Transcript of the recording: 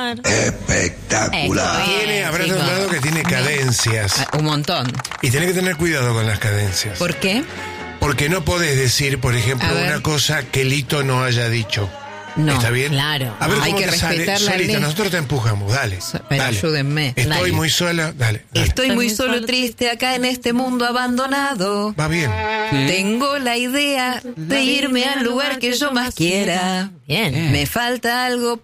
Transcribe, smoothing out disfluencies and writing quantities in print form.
Claro. Espectacular. Habrás chicos. notado que tiene cadencias. Un montón. Y tenés que tener cuidado con las cadencias. ¿Por qué? Porque no podés decir, por ejemplo, A ver. una cosa que Lito no haya dicho. No. ¿Está bien? claro. A ver Hay cómo que te sale. respetar la Solita, ley. nosotros te empujamos, dale. Pero dale. ayúdenme. Estoy Dale. muy sola, dale. Estoy muy muy solo, solo, triste acá en este mundo abandonado. Va bien. Tengo la idea de irme al lugar que yo más quiera. Bien. Me falta algo